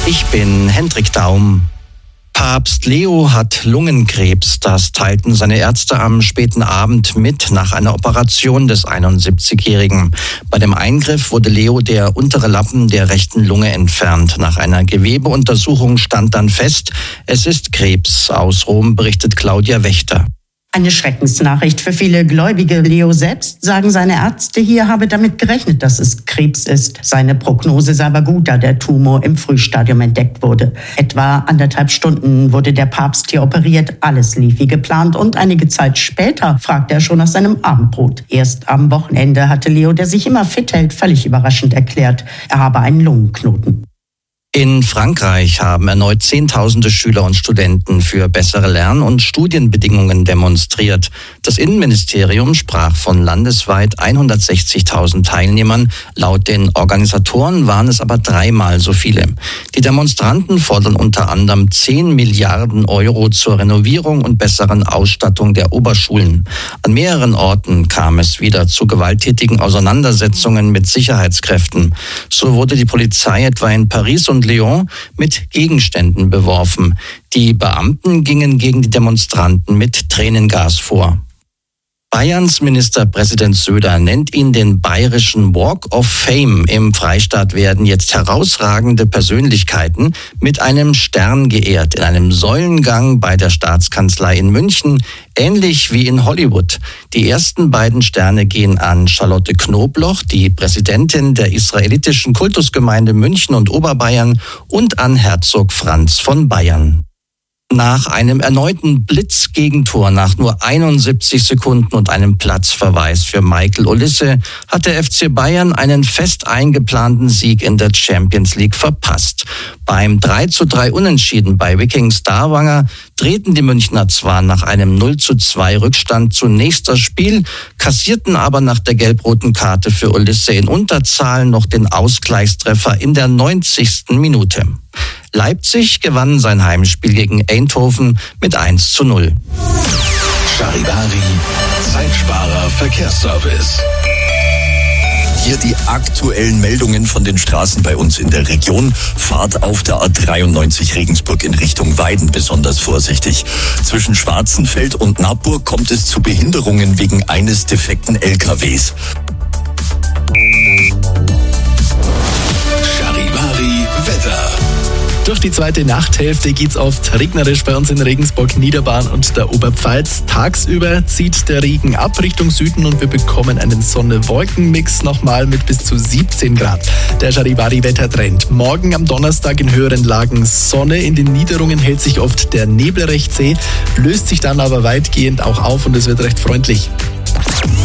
Ich bin Hendrik Daum. Papst Leo hat Lungenkrebs. Das teilten seine Ärzte am späten Abend mit nach einer Operation des 71-Jährigen. Bei dem Eingriff wurde Leo der untere Lappen der rechten Lunge entfernt. Nach einer Gewebeuntersuchung stand dann fest, es ist Krebs. Aus Rom berichtet Claudia Wächter. Eine Schreckensnachricht für viele Gläubige. Leo selbst, sagen seine Ärzte hier, habe damit gerechnet, dass es Krebs ist. Seine Prognose sei aber gut, da der Tumor im Frühstadium entdeckt wurde. Etwa 1,5 Stunden wurde der Papst hier operiert. Alles lief wie geplant und einige Zeit später fragte er schon nach seinem Abendbrot. Erst am Wochenende hatte Leo, der sich immer fit hält, völlig überraschend erklärt, er habe einen Lungenknoten. In Frankreich haben erneut Zehntausende Schüler und Studenten für bessere Lern- und Studienbedingungen demonstriert. Das Innenministerium sprach von landesweit 160.000 Teilnehmern. Laut den Organisatoren waren es aber 3-mal so viele. Die Demonstranten fordern unter anderem 10 Milliarden Euro zur Renovierung und besseren Ausstattung der Oberschulen. An mehreren Orten kam es wieder zu gewalttätigen Auseinandersetzungen mit Sicherheitskräften. So wurde die Polizei etwa in Paris und Lyon mit Gegenständen beworfen. Die Beamten gingen gegen die Demonstranten mit Tränengas vor. Bayerns Ministerpräsident Söder nennt ihn den bayerischen Walk of Fame. Im Freistaat werden jetzt herausragende Persönlichkeiten mit einem Stern geehrt, in einem Säulengang bei der Staatskanzlei in München, ähnlich wie in Hollywood. Die ersten beiden Sterne gehen an Charlotte Knobloch, die Präsidentin der israelitischen Kultusgemeinde München und Oberbayern, und an Herzog Franz von Bayern. Nach einem erneuten Blitzgegentor nach nur 71 Sekunden und einem Platzverweis für Michael Olise hat der FC Bayern einen fest eingeplanten Sieg in der Champions League verpasst. Beim 3:3 Unentschieden bei Viking Stavanger drehten die Münchner zwar nach einem 0:2 Rückstand zunächst das Spiel, kassierten aber nach der gelb-roten Karte für Olise in Unterzahl noch den Ausgleichstreffer in der 90. Minute. Leipzig gewann sein Heimspiel gegen Eindhoven mit 1:0. Charivari, Zeitsparer Verkehrsservice. Hier die aktuellen Meldungen von den Straßen bei uns in der Region. Fahrt auf der A93 Regensburg in Richtung Weiden besonders vorsichtig. Zwischen Schwarzenfeld und Nappburg kommt es zu Behinderungen wegen eines defekten LKWs. Charivari Wetter. Durch die zweite Nachthälfte geht's oft regnerisch bei uns in Regensburg, Niederbayern und der Oberpfalz. Tagsüber zieht der Regen ab Richtung Süden und wir bekommen einen Sonne-Wolken-Mix nochmal mit bis zu 17 Grad. Der Charivari-Wettertrend. Morgen am Donnerstag in höheren Lagen Sonne. In den Niederungen hält sich oft der Nebel recht zäh, löst sich dann aber weitgehend auch auf und es wird recht freundlich.